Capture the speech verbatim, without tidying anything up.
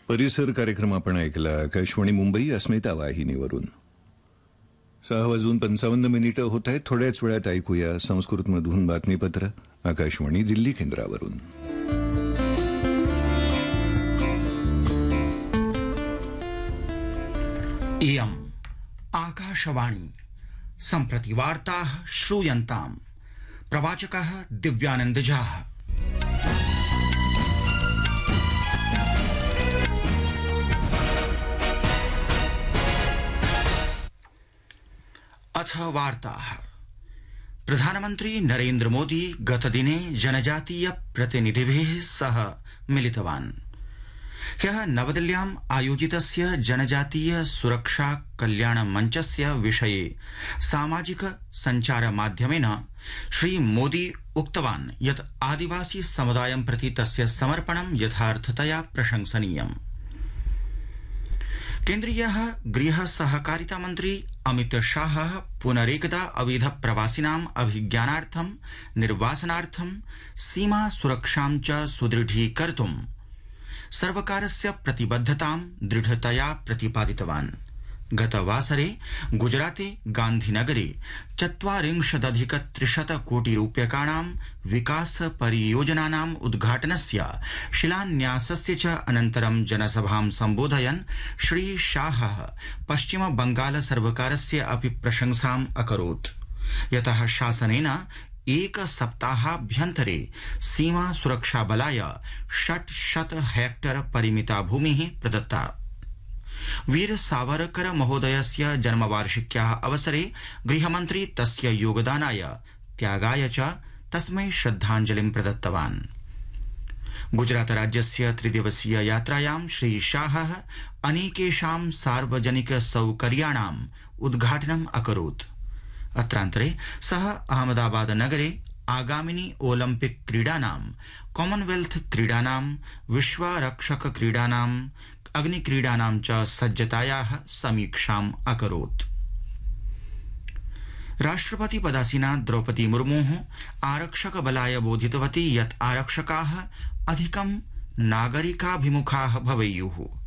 परिसर कार्यक्रम आपण ऐकला आकाशवाणी मुंबई अस्मिता वाहिनीवरून. सहा वाजून पंचावन्न मिनिटं होत आहेत. थोड्याच वेळात ऐकूया संस्कृतमधून बातमीपत्र आकाशवाणी दिल्ली केंद्रावरून. इयम् आकाशवाणी. सम्प्रति वार्ताः श्रूयन्ताम्. प्रवाचकः दिव्यानंद झा. अथ वार्ताः. प्रधानमन्त्री नरेन्द्र मोदी गतदिने जनजातीय प्रतिनिधिभिः सह मिलितवान्. ह्यः नवदिल्ल्याम् आयोजितस्य जनजातीय सुरक्षा कल्याण मञ्चस्य विषये सामाजिक सञ्चार माध्यमेन श्री मोदी उक्तवान् यत् आदिवासी समुदायं प्रति तस्य समर्पणं यथार्थतया प्रशंसनीयम्. केन्द्रीयः गृह सहकारिता मन्त्री अमित शाहः पुनरेकदा अवैध प्रवासिनाम् अभिज्ञानार्थं निर्वासनार्थं सीमा सुरक्षां च सुदृढीकर्तुं सर्वकारस्य प्रतिबद्धतां दृढतया प्रतिपादितवान्. गतवासरे गुजराते गान्धीनगरे चत्वारिंशदधिक त्रिशत कोटि रूप्यकाणां विकास परियोजनानाम् उद्घाटनस्य शिलान्यासस्य च अनन्तरं जनसभां सम्बोधयन् श्री शाहः पश्चिम बंगाल सर्वकारस्य अपि प्रशंसाम् अकरोत्. यतः शासनेन एक सप्ताहाभ्यन्तरे सीमा सुरक्षा बलाय षट्शत हेक्टर परिमिता भूमिः प्रदत्ता. वीर सावरकर महोदयस्य जन्मवार्षिक्याः अवसरे गृहमन्त्री तस्य योगदानाय त्यागाय च तस्मै श्रद्धाञ्जलिं प्रदत्तवान्. गुजरात राज्यस्य त्रिदिवसीय यात्रायां श्री शाहः अनेकेषां सार्वजनिक सौकर्याणाम् उद्घाटनम् अकरोत्. अत्रान्तरे सः अहमदाबाद नगरे आगामिनी ओलम्पिक क्रीडानां, कॉमनवेल्थ क्रीडानां, विश्वारक्षक क्रीडानां, अग्निक्रीडानां च सज्जतायाः समीक्षाम् अकरोत्. राष्ट्रपति पदासीना द्रौपदी मुर्मुः आरक्षक बलाय बोधितवती यत् आरक्षकाः अधिकं नागरिकाभिमुखाः भवेयुः.